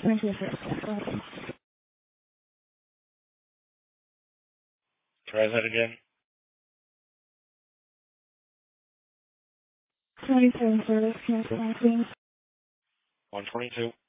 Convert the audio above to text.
Thank you, sir. Try that again. 27 service, cancel, please. 122.